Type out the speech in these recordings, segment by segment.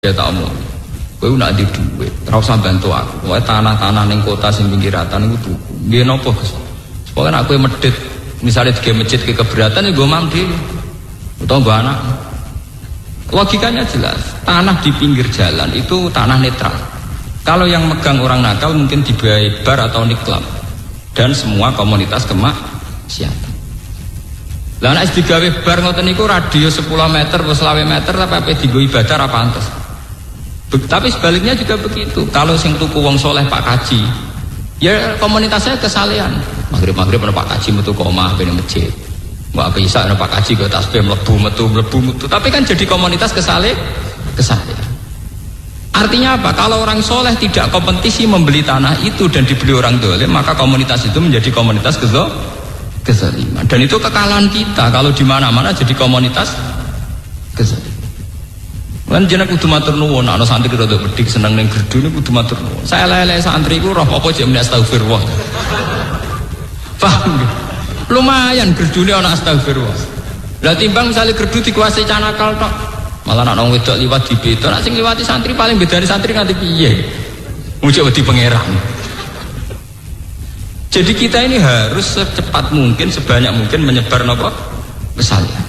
Ya tak omong. Kowe nak di dhuwit, ora usah bantu aku. Wae tanah-tanah ning kota sing pinggiratan iku tuku. Nggih napa, Gus? Pokoke nek kowe medhit, misale dige masjid ke keberatan ya nggo mang dhewe. Utawa nggo anak. Logikanya jelas, tanah di pinggir jalan itu tanah netral. Kalau yang megang orang nakal mungkin dibayar bar atau niklab. Dan semua komunitas kemaksiatan. Lah nek digawe bar ngoten niku radius 10 meter atau 20 meter tapi ape dienggo ibadah ra pantes. Tapi sebaliknya juga begitu. Kalau sing tuku wong soleh Pak Kaji, ya komunitasnya kesalehan. Maghrib-maghrib ana Pak Kaji metu ke omah ben masjid. Mbak bisa ana Pak Kaji ke tasbih mlebu metu. Tapi kan jadi komunitas kesalehan. Artinya apa? Kalau orang soleh tidak kompetisi membeli tanah itu dan dibeli orang dolim, maka komunitas itu menjadi komunitas kezaliman. Dan itu kekalahan kita kalau di mana-mana jadi komunitas kezaliman. Kan jeneng kudu matur nuwun, ana santri rada bedik seneng ning gerdu niku kudu matur nuwun. Saya lele santri ku roh apa jek muni astagfirullah. Paham nggih? Lumayan gerdune ana astagfirullah. Lah timbang misalnya gerdu dikuasai canakal tok, malah nek wong wedok liwat dibeto, nek sing liwati santri paling bedane santri nganti piye? Mujuk wedi pangeran. Jadi kita ini harus secepat mungkin, sebanyak mungkin menyebar napa? Kesalahan.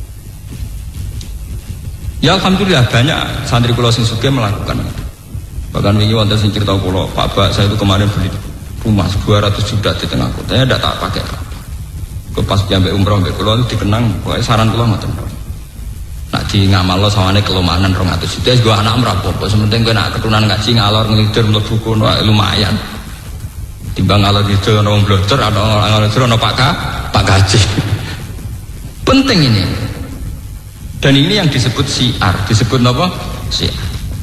Ya alhamdulillah banyak santri kula sing sugih melakukan itu. Bahkan wingi wonten sing cerita kula, Pak saya itu kemarin beli rumah 200 juta di tengah kota, ndak tak pakai apa. Ke pas sampai umroh mbek kula dikenang, pokoke saran kula ngoten. Nak di ngamalno sawane kelumanan 200 juta, wis go anak mrapopo, sementing kowe nak keturunan ngaji ngalor ngelidur mlebu kono lumayan. Timbang ngalor ngidul ana wong blodor, ana ngalor ngidul ana Pak Kaji. Penting ini. Dan ini yang disebut syiar, disebut apa? Syiar.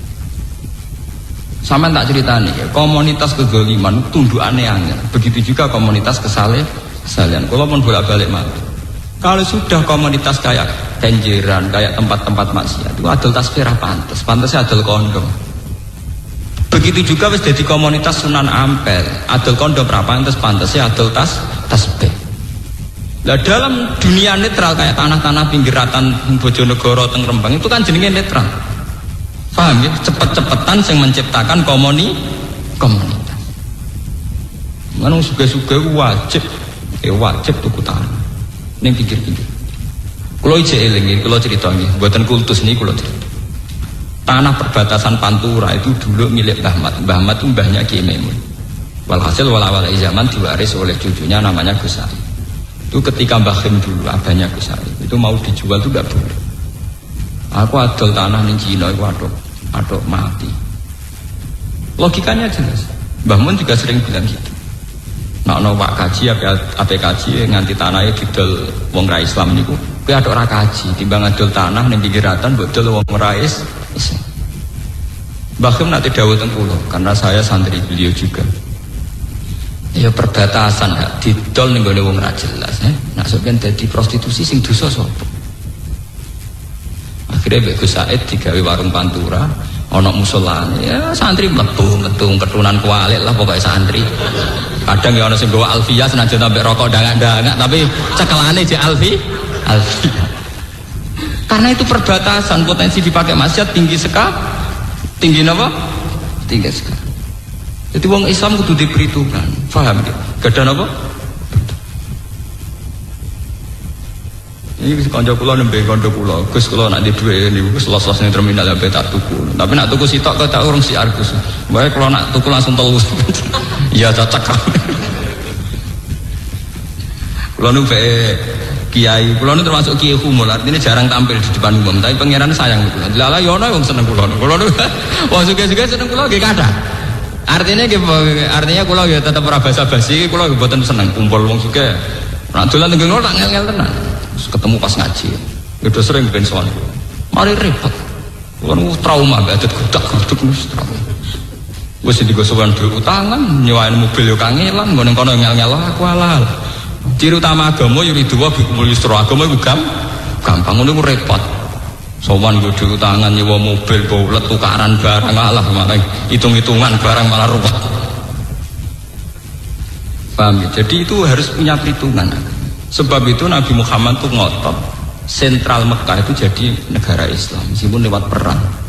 Sama tak ceritani ya, komunitas kezaliman tundukane angel. Begitu juga komunitas kesalehan. Kalau pun bolak-balik malu. Kalau sudah komunitas kayak kenjeran, kayak tempat-tempat maksiat, itu adol tasbih pantes, pantesnya adol kondom. Begitu juga wis jadi komunitas Sunan Ampel, adol kondom ra pantes, pantesnya adol tasbih. Nah dalam dunia netral kayak tanah-tanah pinggiratan Bojonegoro teng Rembang itu kan jenenge netral. Paham ya? Cepet-cepetan yang menciptakan komunitas. Mana suga-suga wajib tuku tanah. Ning pinggir-pinggir. Kulo ijek eling, kulo cerita nggih, mboten kultus niki kulo cerita. Tanah perbatasan Pantura itu dulu milik Mbah Mat. Mbah Mat itu mbahnya Ki Maimun. Walhasil wala-wala zaman diwaris oleh cucunya namanya Gus Ali. Itu ketika Mbah Khim dulu abahnya Gus Ali itu mau dijual itu gak boleh. Aku adol tanah ning Cina iku adok mati. Logikanya jelas. Mbah Mun juga sering bilang gitu. Nek ana Pak Kaji ape kaji nganti tanahnya didol wong ra Islam niku, kowe adok ra kaji, timbang adol tanah ning pinggiratan mbok dol wong ra Islam. Mbah Khim nate dawuh teng kula karena saya santri beliau juga. Ya perbatasan didol ning gone wong ra jelas nak sampeyan dadi prostitusi sing dosa sapa. Akhire Mbak Gus Said digawe warung Pantura ana musolane ya santri mlebu metu keturunan kualik lah pokoke santri. Kadang ya ana sing gawa alfiyah senajan ambek rokok dangak-dangak tapi cekelane jek alfiyah. Karena itu perbatasan potensi dipakai maksiat tinggi sekali. Tinggi napa? Tinggi sekali. Jadi wong Islam kudu diperhitungkan, paham ya? Gadah napa? Ini kanca kula nembe kanca kula, Gus kula nak di dhuwit niku los-los ning terminal sampe tak tuku. Tapi nak tuku sitok kok tak urung siar Gus. Wae kula nak tuku langsung telu. Ya cocok. Kula nu kiai, kula nu termasuk kiai humor, artinya jarang tampil di depan umum, tapi pangeran sayang kula. Lala yo ana wong seneng kula. Kula nu wong sugih-sugih seneng kula nggih kathah. Artinya kula ya tetep ora basa-basi, kula mboten seneng kumpul wong sugih. Nek dolan teng ngono tak ngel-ngel tenan. Ketemu pas ngaji. Udah sering ben sowan. Mari repot. Kula trauma badet gudak-guduk wis trauma. Wis digosowan dhuwit utangan, nyewain mobil yo kangelan, ngene kono ngel-ngel aku halal. Ciri utama agama yo ridho bikumul yusra. Agama iku gampang ngono ku repot. Sowan yo dhuwit utangan nyewa mobil bolet tukaran barang malah hitung-hitungan barang malah ruwet. Paham ya? Jadi itu harus punya perhitungan. Sebab itu Nabi Muhammad itu ngotot sentral Mekah itu jadi negara Islam meskipun lewat perang.